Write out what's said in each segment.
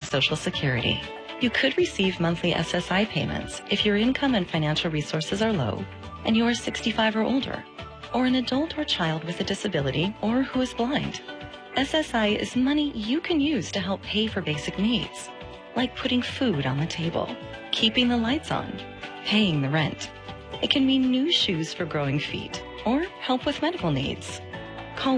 Social Security. You could receive monthly SSI payments if your income and financial resources are low and you are 65 or older, or an adult or child with a disability or who is blind. SSI is money you can use to help pay for basic needs, like putting food on the table, keeping the lights on, paying the rent. It can mean new shoes for growing feet or help with medical needs. Call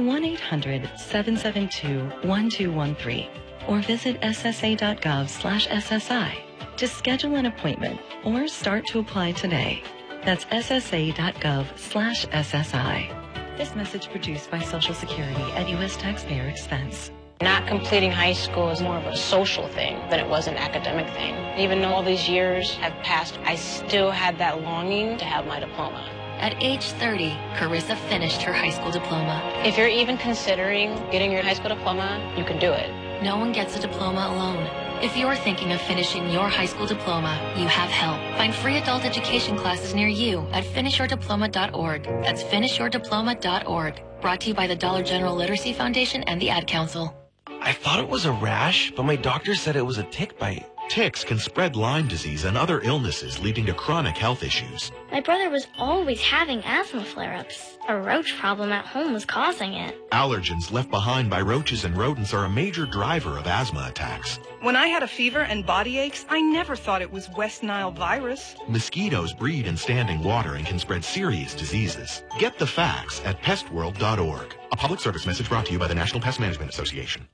1-800-772-1213 or visit ssa.gov/SSI to schedule an appointment or start to apply today. That's ssa.gov/SSI. This message produced by Social Security at U.S. taxpayer expense. Not completing high school is more of a social thing than it was an academic thing. Even though all these years have passed, I still had that longing to have my diploma. At age 30, Carissa finished her high school diploma. If you're even considering getting your high school diploma, you can do it. No one gets a diploma alone. If you're thinking of finishing your high school diploma, you have help. Find free adult education classes near you at finishyourdiploma.org. That's finishyourdiploma.org. Brought to you by the Dollar General Literacy Foundation and the Ad Council. I thought it was a rash, but my doctor said it was a tick bite. Ticks can spread Lyme disease and other illnesses, leading to chronic health issues. My brother was always having asthma flare-ups. A roach problem at home was causing it. Allergens left behind by roaches and rodents are a major driver of asthma attacks. When I had a fever and body aches, I never thought it was West Nile virus. Mosquitoes breed in standing water and can spread serious diseases. Get the facts at pestworld.org. A public service message brought to you by the National Pest Management Association.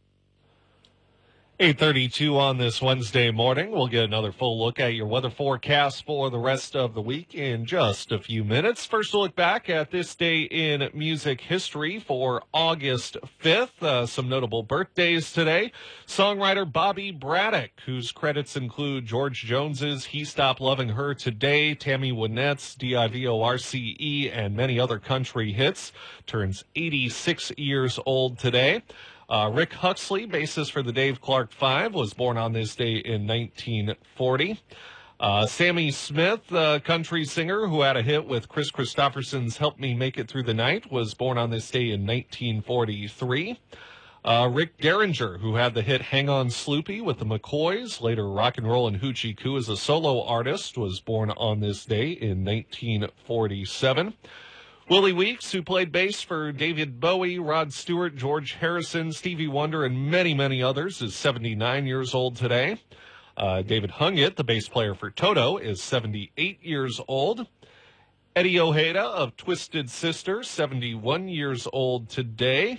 8:32 on this Wednesday morning. We'll get another full look at your weather forecast for the rest of the week in just a few minutes. First, a look back at this day in music history for August 5th. Some notable birthdays today. Songwriter Bobby Braddock, whose credits include George Jones's He Stopped Loving Her Today, Tammy Wynette's DIVORCE, and many other country hits, turns 86 years old today. Rick Huxley, bassist for the Dave Clark Five, was born on this day in 1940. Sammy Smith, country singer who had a hit with Chris Christopherson's Help Me Make It Through the Night, was born on this day in 1943. Rick Derringer, who had the hit Hang On Sloopy with the McCoys, later Rock and Roll and Hoochie Coo as a solo artist, was born on this day in 1947. Willie Weeks, who played bass for David Bowie, Rod Stewart, George Harrison, Stevie Wonder, and many, many others, is 79 years old today. David Hungate, the bass player for Toto, is 78 years old. Eddie Ojeda of Twisted Sister, 71 years old today.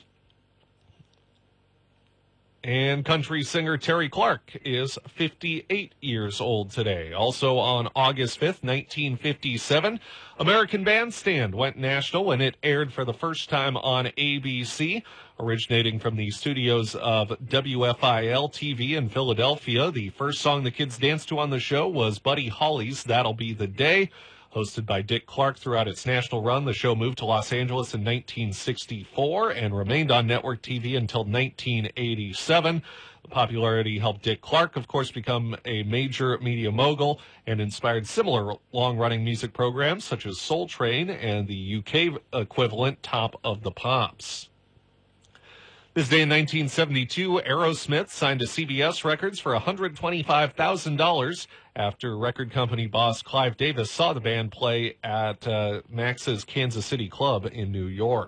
And country singer Terry Clark is 58 years old today. Also on August 5th, 1957, American Bandstand went national when it aired for the first time on ABC. Originating from the studios of WFIL-TV in Philadelphia, the first song the kids danced to on the show was Buddy Holly's That'll Be the Day. Hosted by Dick Clark throughout its national run, the show moved to Los Angeles in 1964 and remained on network TV until 1987. The popularity helped Dick Clark, of course, become a major media mogul and inspired similar long-running music programs such as Soul Train and the UK equivalent Top of the Pops. This day in 1972, Aerosmith signed to CBS Records for $125,000 after record company boss Clive Davis saw the band play at Max's Kansas City Club in New York.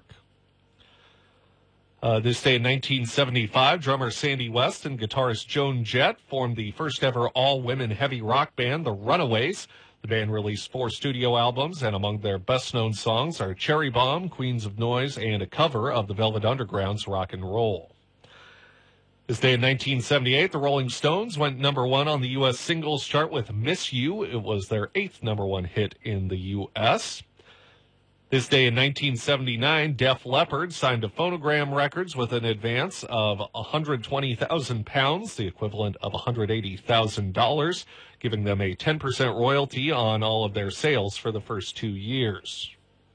This day in 1975, drummer Sandy West and guitarist Joan Jett formed the first ever all-women heavy rock band, The Runaways. The band released 4 studio albums, and among their best-known songs are Cherry Bomb, Queens of Noise, and a cover of the Velvet Underground's Rock and Roll. This day in 1978, the Rolling Stones went #1 on the U.S. singles chart with Miss You. It was their 8th #1 hit in the U.S. This day in 1979, Def Leppard signed to Phonogram Records with an advance of £120,000, the equivalent of $180,000, giving them a 10% royalty on all of their sales for the first 2 years.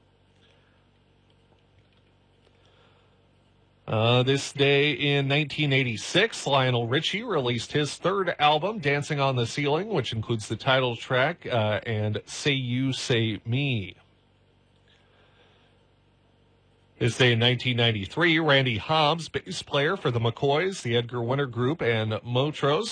This day in 1986, Lionel Richie released his 3rd album, Dancing on the Ceiling, which includes the title track and Say You, Say Me. This day in 1993, Randy Hobbs, bass player for the McCoys, the Edgar Winter Group, and Montrose,